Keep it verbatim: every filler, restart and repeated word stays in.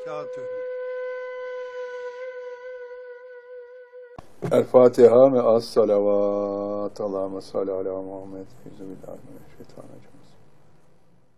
Kağıt önü. El Fatiha ve as salavat. Allahümme salli ala Muhammed. Yüzübillahi mineşşeytanirracim.